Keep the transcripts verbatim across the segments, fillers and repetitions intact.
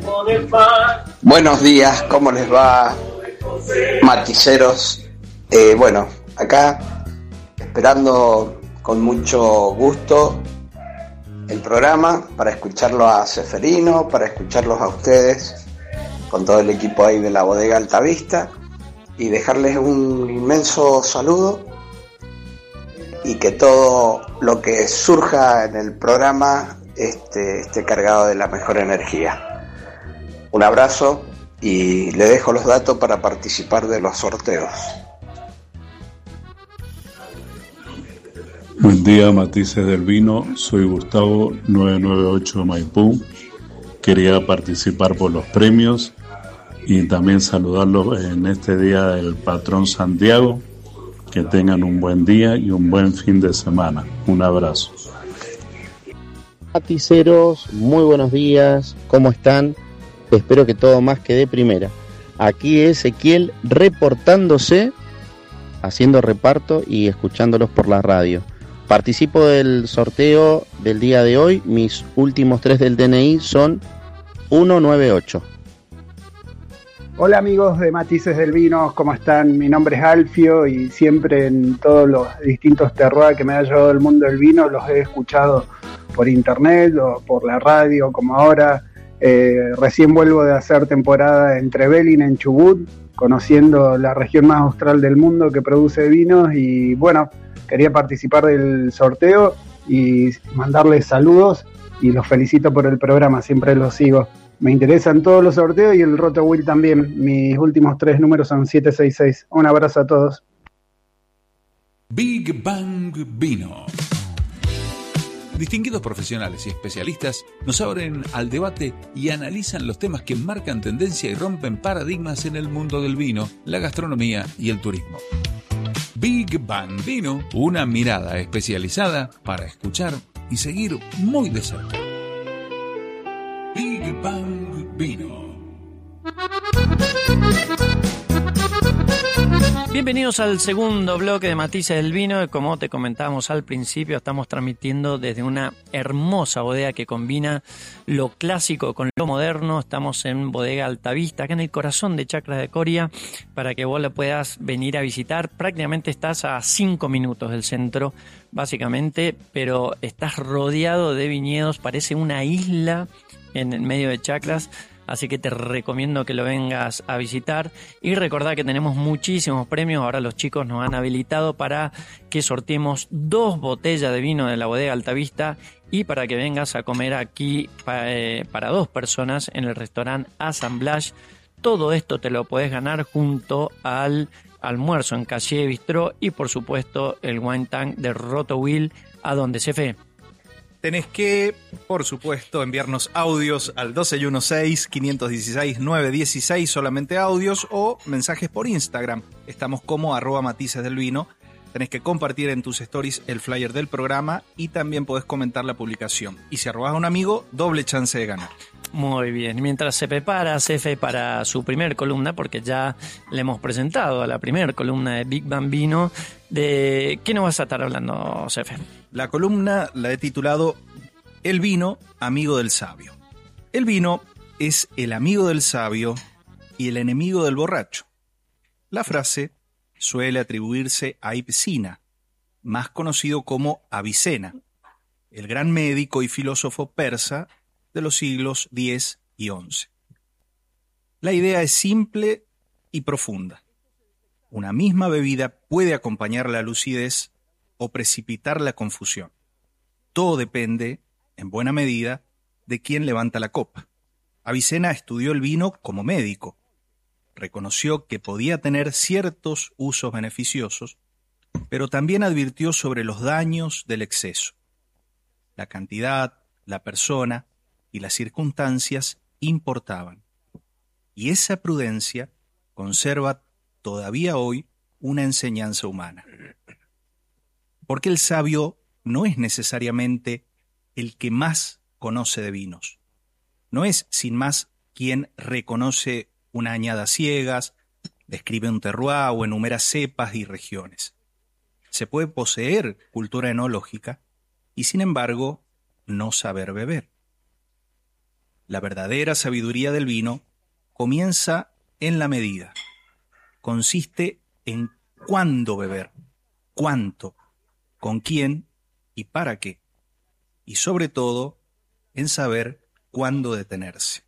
Buenos días, ¿cómo les va, maticeros? Eh, bueno, acá esperando con mucho gusto el programa para escucharlo a Ceferino, para escucharlos a ustedes con todo el equipo ahí de la bodega Altavista y dejarles un inmenso saludo y que todo lo que surja en el programa esté, esté cargado de la mejor energía. Un abrazo y le dejo los datos para participar de los sorteos. Buen día, Matices del Vino. Soy Gustavo, nueve nueve ocho Maipú. Quería participar por los premios y también saludarlos en este día del patrón Santiago. Que tengan un buen día y un buen fin de semana. Un abrazo. Maticeros, muy buenos días. ¿Cómo están? Espero que todo más que de primera. Aquí Ezequiel reportándose, haciendo reparto y escuchándolos por la radio. Participo del sorteo del día de hoy. Mis últimos tres del D N I son uno nueve ocho. Hola amigos de Matices del Vino, ¿cómo están? Mi nombre es Alfio y siempre en todos los distintos terroirs que me ha llevado el mundo del vino los he escuchado por internet o por la radio, como ahora. Eh, recién vuelvo de hacer temporada en Trevelin, en Chubut, conociendo la región más austral del mundo que produce vinos y bueno, quería participar del sorteo y mandarles saludos y los felicito por el programa, siempre los sigo. Me interesan todos los sorteos y el Roto Will también. Mis últimos tres números son siete seis seis. Un abrazo a todos. Big Bang Vino. Distinguidos profesionales y especialistas nos abren al debate y analizan los temas que marcan tendencia y rompen paradigmas en el mundo del vino, la gastronomía y el turismo. Big Bang Vino, una mirada especializada para escuchar y seguir muy de cerca. Big Bang Vino. Bienvenidos al segundo bloque de Matices del Vino. Como te comentábamos al principio, estamos transmitiendo desde una hermosa bodega que combina lo clásico con lo moderno. Estamos en Bodega Altavista, acá en el corazón de Chacras de Coria, para que vos la puedas venir a visitar. Prácticamente estás a cinco minutos del centro, básicamente, pero estás rodeado de viñedos, parece una isla en el medio de Chacras. Así que te recomiendo que lo vengas a visitar y recordá que tenemos muchísimos premios. Ahora los chicos nos han habilitado para que sorteemos dos botellas de vino de la bodega Altavista y para que vengas a comer aquí para, eh, para dos personas en el restaurante Assemblage. Todo esto te lo podés ganar junto al almuerzo en Calle Bistró y por supuesto el Wine Tank de Roto Will. ¿A dónde, Cefe? Tenés que, por supuesto, enviarnos audios al doce dieciséis, quinientos dieciséis, novecientos dieciséis, solamente audios o mensajes por Instagram. Estamos como arroba matices del vino. Tenés que compartir en tus stories el flyer del programa y también podés comentar la publicación. Y si arrobás a un amigo, doble chance de ganar. Muy bien, mientras se prepara Cefe para su primer columna, porque ya le hemos presentado a la primer columna de Big Bang Vino, ¿de qué nos vas a estar hablando, Cefe? La columna la he titulado El vino, amigo del sabio. El vino es el amigo del sabio y el enemigo del borracho. La frase suele atribuirse a Ibsina, más conocido como Avicena, el gran médico y filósofo persa de los siglos diez y once. La idea es simple y profunda. Una misma bebida puede acompañar la lucidez o precipitar la confusión. Todo depende, en buena medida, de quién levanta la copa. Avicena estudió el vino como médico. Reconoció que podía tener ciertos usos beneficiosos, pero también advirtió sobre los daños del exceso. La cantidad, la persona y las circunstancias importaban. Y esa prudencia conserva todavía hoy una enseñanza humana. Porque el sabio no es necesariamente el que más conoce de vinos. No es, sin más, quien reconoce una añada ciegas, describe un terroir o enumera cepas y regiones. Se puede poseer cultura enológica y, sin embargo, no saber beber. La verdadera sabiduría del vino comienza en la medida. Consiste en cuándo beber, cuánto, con quién y para qué. Y sobre todo, en saber cuándo detenerse.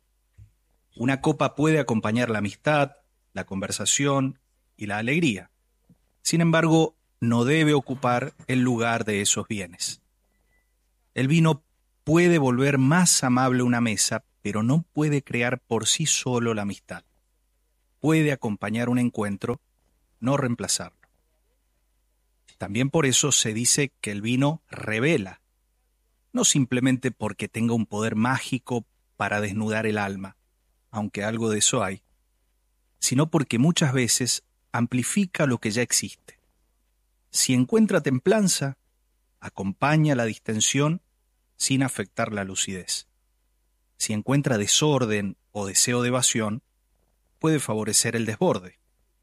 Una copa puede acompañar la amistad, la conversación y la alegría. Sin embargo, no debe ocupar el lugar de esos bienes. El vino puede volver más amable una mesa, pero no puede crear por sí solo la amistad. Puede acompañar un encuentro, no reemplazarlo. También por eso se dice que el vino revela, no simplemente porque tenga un poder mágico para desnudar el alma, aunque algo de eso hay, sino porque muchas veces amplifica lo que ya existe. Si encuentra templanza, acompaña la distensión sin afectar la lucidez. Si encuentra desorden o deseo de evasión, puede favorecer el desborde.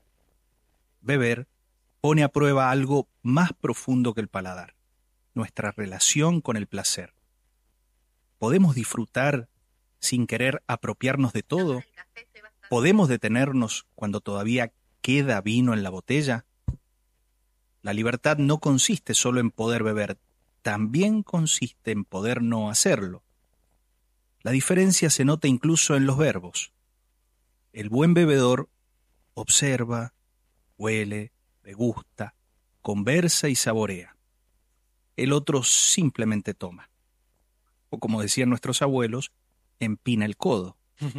Beber pone a prueba algo más profundo que el paladar, nuestra relación con el placer. ¿Podemos disfrutar sin querer apropiarnos de todo? ¿Podemos detenernos cuando todavía queda vino en la botella? La libertad no consiste solo en poder beber, también consiste en poder no hacerlo. La diferencia se nota incluso en los verbos. El buen bebedor observa, huele, degusta, conversa y saborea. El otro simplemente toma. O como decían nuestros abuelos, empina el codo.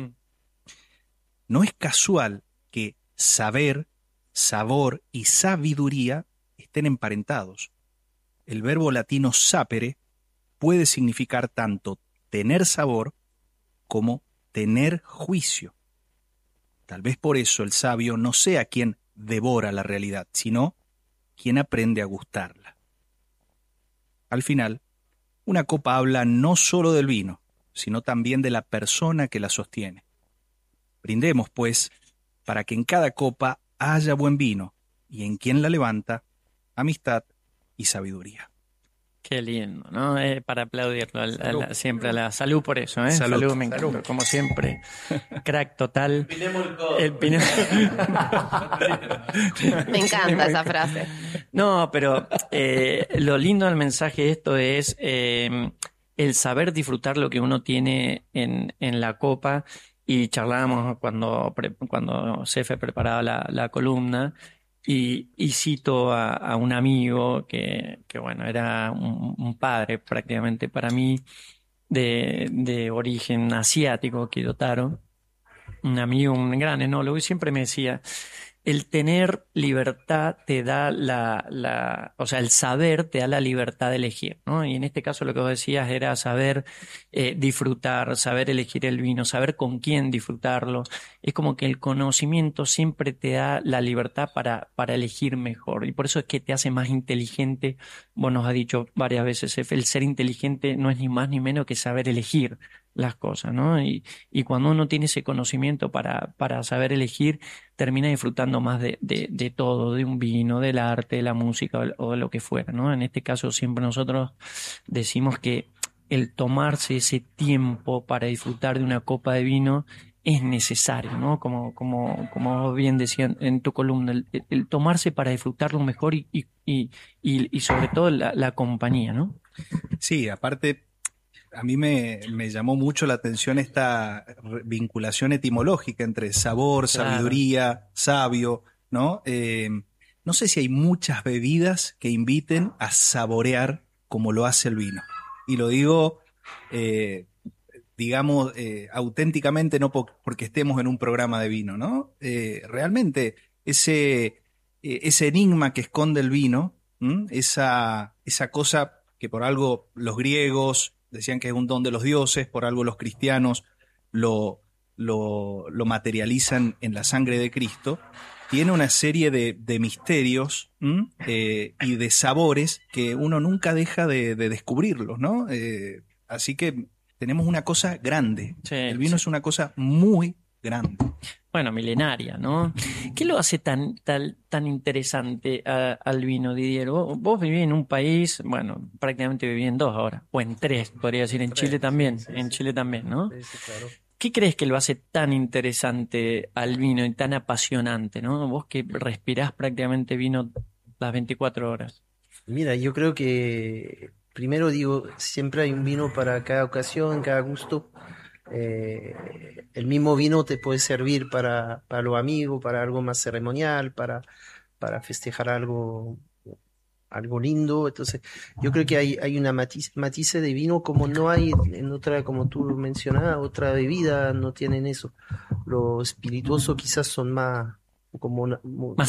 No es casual que saber, sabor y sabiduría estén emparentados. El verbo latino sapere puede significar tanto tener sabor como tener juicio. Tal vez por eso el sabio no sea quien devora la realidad, sino quien aprende a gustarla. Al final, una copa habla no solo del vino, sino también de la persona que la sostiene. Brindemos, pues, para que en cada copa haya buen vino y en quien la levanta, amistad y sabiduría. Qué lindo, ¿no? Eh, para aplaudirlo al, a la, siempre a la salud por eso, ¿eh? Salud, salud me encantó, salud. Como siempre. Crack total. Pinemos el codo. El pine- Me encanta esa frase. No, pero eh, lo lindo del mensaje de esto es eh, el saber disfrutar lo que uno tiene en, en la copa. Y charlábamos cuando, pre- cuando Cefe preparaba la, la columna. Y, y cito a, a un amigo que, que bueno, era un, un padre prácticamente para mí, de, de origen asiático, Kiyotaro, un amigo, un gran enólogo, y siempre me decía, el tener libertad te da la, la, o sea, el saber te da la libertad de elegir, ¿no? Y en este caso lo que vos decías era saber eh, disfrutar, saber elegir el vino, saber con quién disfrutarlo. Es como que el conocimiento siempre te da la libertad para, para elegir mejor. Y por eso es que te hace más inteligente. Vos nos has dicho varias veces, Efe, el ser inteligente no es ni más ni menos que saber elegir las cosas, ¿no? Y, y cuando uno tiene ese conocimiento para, para saber elegir, termina disfrutando más de, de, de todo, de un vino, del arte, de la música o, o de lo que fuera, ¿no? En este caso siempre nosotros decimos que el tomarse ese tiempo para disfrutar de una copa de vino es necesario, ¿no? Como, como, como bien decían en tu columna, el, el tomarse para disfrutarlo mejor y, y, y, y, y sobre todo la, la compañía, ¿no? Sí, aparte, a mí me, me llamó mucho la atención esta vinculación etimológica entre sabor, Claro. sabiduría, sabio, ¿no? Eh, no sé si hay muchas bebidas que inviten a saborear como lo hace el vino. Y lo digo, eh, digamos, eh, auténticamente, no po- porque estemos en un programa de vino, ¿no? Eh, realmente, ese, eh, ese enigma que esconde el vino, ¿m? esa, esa cosa que por algo los griegos decían que es un don de los dioses, por algo los cristianos lo, lo, lo materializan en la sangre de Cristo, tiene una serie de, de misterios eh, y de sabores que uno nunca deja de, de descubrirlos, ¿no? Eh, así que tenemos una cosa grande. Sí, El vino sí. es una cosa muy grande. bueno, milenaria, ¿no? ¿Qué lo hace tan, tan, tan interesante a- al vino, Didier? Vos, vos vivís en un país, bueno, prácticamente vivís en dos ahora, o en tres, podría decir, en Chile también, en Chile también, ¿no? Sí, sí, claro. ¿Qué crees que lo hace tan interesante al vino y tan apasionante, ¿no? Vos que respirás prácticamente vino las veinticuatro horas. Mira, yo creo que primero digo, siempre hay un vino para cada ocasión, cada gusto. Eh, el mismo vino te puede servir para, para los amigos, para algo más ceremonial, para, para festejar algo, algo lindo. Entonces, yo creo que hay, hay una matiz, matices de vino como no hay en otra, como tú mencionabas, otra bebida, no tienen eso. Los espirituosos quizás son más, como una- mu- Más